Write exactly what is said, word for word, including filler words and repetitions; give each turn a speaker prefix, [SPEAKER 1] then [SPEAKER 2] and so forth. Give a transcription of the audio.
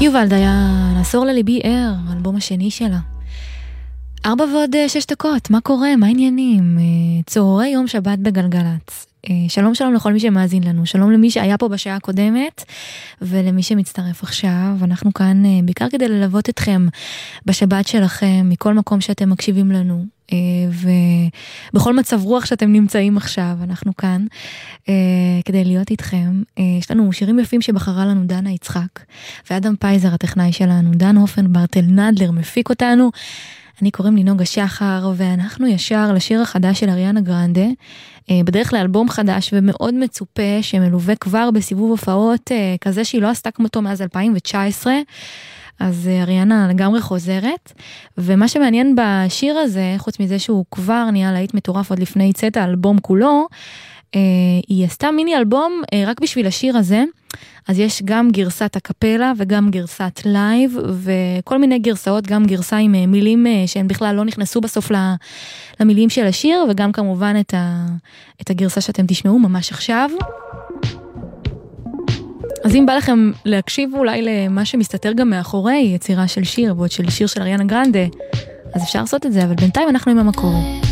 [SPEAKER 1] יובל דיין, עשור לליבי ער, האלבום השני שלה. ארבע ועוד שש דקות, מה קורה? מה העניינים? צהרי יום שבת בגלגלץ. שלום שלום לכל מי שמאזין לנו, שלום למי שהיה פה בשעה הקודמת, ולמי שמצטרף עכשיו. אנחנו כאן בעיקר כדי ללוות אתכם בשבת שלכם, מכל מקום שאתם מקשיבים לנו, ובכל מצב רוח שאתם נמצאים עכשיו, אנחנו כאן כדי להיות איתכם. יש לנו שירים יפים שבחרה לנו דנה יצחק, ואדם פייזר הטכנאי שלנו, דן הופן ברטל נדלר מפיק אותנו. אני קוראים לי נוגה שחר, ואנחנו ישר לשיר החדש של אריאנה גרנדה, בדרך לאלבום חדש ומאוד מצופה, שמלווה כבר בסיבוב הופעות כזה שהיא לא עשתה כמותו מאז אלפיים תשע עשרה, אז אריאנה לגמרי חוזרת, ומה שמעניין בשיר הזה, חוץ מזה שהוא כבר נהיה להיט מטורף עוד לפני יצאת האלבום כולו, היא עשתה מיני אלבום רק בשביל השיר הזה, אז יש גם גרסת הקפלה וגם גרסת לייב, וכל מיני גרסאות, גם גרסה עם מילים שהן בכלל לא נכנסו בסוף למילים של השיר, וגם כמובן את, ה, את הגרסה שאתם תשמעו ממש עכשיו. אז אם בא לכם להקשיב אולי למה שמסתתר גם מאחורי יצירה של שיר, ועוד של שיר של אריאנה גרנדה, אז אפשר לעשות את זה, אבל בינתיים אנחנו עם המקור.